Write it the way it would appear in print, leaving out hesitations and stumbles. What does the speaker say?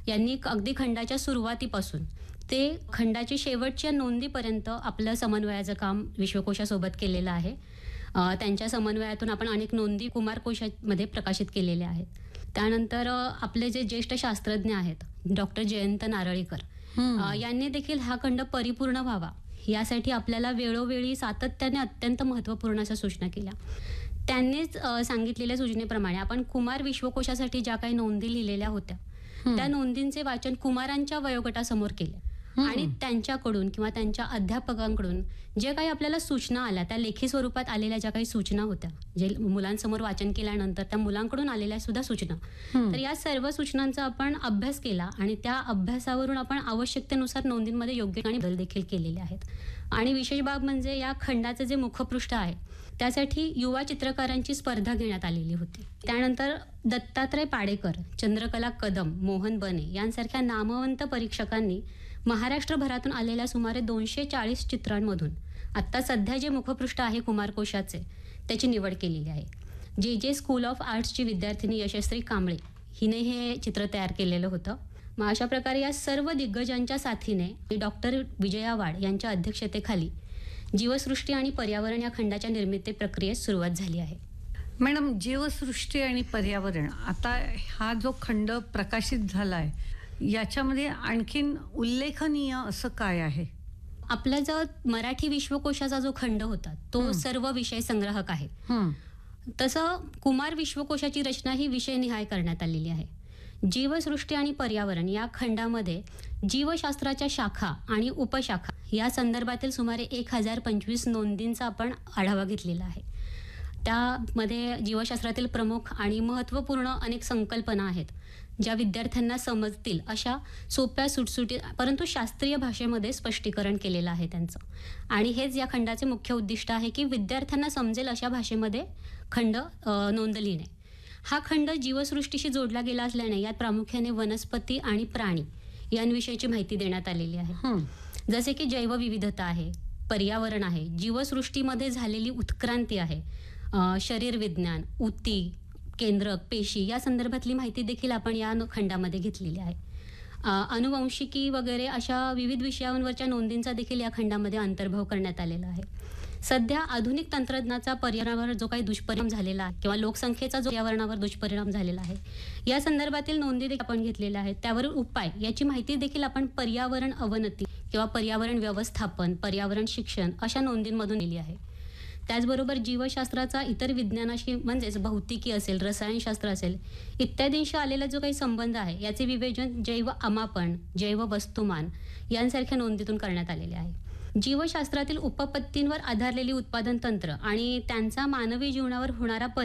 यांनी अगदी खंडाच्या सुरुवातीपासून ते खंडाच्या शेवटच्या नोंदीपर्यंत आपलं समन्वयाचं काम विश्वकोशासोबत केलेलं आहे. त्यांच्या समन्वयातून आपण अनेक नोंदी कुमार कोशामध्ये प्रकाशित केलेल्या आहेत. त्यानंतर आपले जे ज्येष्ठ शास्त्रज्ञ आहेत डॉक्टर जयंत नारळीकर यांनी देखील हा खंड परिपूर्ण व्हावा यासाठी आपल्याला वेळोवेळी सातत्याने अत्यंत महत्त्वपूर्ण अशा सूचना केल्या. त्यांनीच सांगितलेल्या सूचनेप्रमाणे आपण कुमार विश्वकोशासाठी ज्या काही नोंदी लिहिलेल्या होत्या त्या नोंदींचे वाचन कुमारांच्या वयोगटासमोर केले आणि त्यांच्याकडून किंवा त्यांच्या अध्यापकांकडून जे काही आपल्याला सूचना आल्या त्या लेखी स्वरूपात आलेल्या ज्या काही सूचना होत्या जे मुलांसमोर वाचन केल्यानंतर त्या मुलांकडून आलेल्या सुद्धा सूचना तर या सर्व सूचनांचा आपण अभ्यास केला आणि त्या अभ्यासावरून आपण आवश्यकतेनुसार नोंदींमध्ये योग्य आणि बदल देखील केलेले आहेत. आणि विशेष बाब म्हणजे या खंडाचे जे मुखपृष्ठ आहे त्यासाठी युवा चित्रकारांची स्पर्धा घेण्यात आलेली होती. त्यानंतर दत्तात्रय पाडेकर, चंद्रकला कदम, मोहन बने यांसारख्या नामवंत परीक्षकांनी महाराष्ट्रभरातून आलेल्या सुमारे 240 चित्रांमधून आत्ता सध्या जे मुखपृष्ठ आहे कुमार कोशाचे त्याची निवड केलेली आहे. जे स्कूल ऑफ आर्ट्सची विद्यार्थिनी यशस्वी कांबळे हिने हे चित्र तयार केलेलं होतं. मग अशा प्रकारे या सर्व दिग्गजांच्या साथीने डॉक्टर विजया वाड यांच्या अध्यक्षतेखाली जीवसृष्टी आणि पर्यावरण या खंडाच्या निर्मिती प्रक्रियेस सुरुवात झाली आहे. मॅडम, जीवसृष्टी आणि पर्यावरण आता हा जो खंड प्रकाशित झाला आहे याच्यामध्ये आणखीन उल्लेखनीय असं काय आहे? आपला जो मराठी विश्वकोशाचा जो खंड होता तो सर्व विषय संग्राहक आहे. तसं कुमार विश्वकोशाची रचना ही विषयनिहाय करण्यात आलेली आहे. जीवसृष्टी आणि पर्यावरण या खंडामध्ये जीवशास्त्राच्या शाखा आणि उपशाखा या संदर्भातील सुमारे 1025 नोंदींचा आपण आढावा घेतलेला आहे. त्यामध्ये जीवशास्त्रातील प्रमुख आणि महत्त्वपूर्ण अनेक संकल्पना आहेत ज्या विद्यार्थ्यांना समजतील अशा सोप्या सुटसुटीत परंतु शास्त्रीय भाषेमध्ये स्पष्टीकरण केलेलं आहे त्यांचं. आणि हेच या खंडाचे मुख्य उद्दिष्ट आहे की विद्यार्थ्यांना समजेल अशा भाषेमध्ये खंड नोंद लिहिणे. हा खंड जीवसृष्टीशी जोडला गेला असल्याने यात प्रामुख्याने वनस्पती आणि प्राणी यांविषयीची माहिती देण्यात आलेली आहे. जसे की जैवविविधता आहे, पर्यावरण आहे, जीवसृष्टीमध्ये झालेली उत्क्रांती आहे, शरीर विज्ञान, ऊती, केंद्रक, पेशी या संदर्भातली माहिती देखील आपण या खंडामध्ये घेतलेली आहे. अनुवंशिकी वगैरे अशा विविध विषयांवरच्या नोंदींचा देखील या खंडामध्ये अंतर्भाव करण्यात आलेला आहे. सध्या आधुनिक तंत्रज्ञानाचा पर्यावरणावर जो काही दुष्परिणाम झालेला आहे किंवा लोकसंख्येचा जो पर्यावरणावर दुष्परिणाम झालेला आहे या संदर्भातील नोंदी देखील आपण घेतलेल्या आहेत. त्यावर उपाय याची माहिती देखील आपण पर्यावरण अवनती किंवा पर्यावरण व्यवस्थापन, पर्यावरण शिक्षण अशा नोंदींमधून दिली आहे. त्याचबरोबर जीवशास्त्राचा इतर विज्ञानाशी म्हणजेच भौतिकी असेल, रसायनशास्त्र असेल इत्यादींशी आलेला जो काही संबंध आहे याचे विवेचन जैव अमापन, जैव वस्तुमान यांसारख्या नोंदीतून करण्यात आलेले आहे. जीवशास्त्रातील उपपत्तींवर आधारलेली उत्पादन तंत्र आणि त्यांचा मानवी जीवनावर होणारा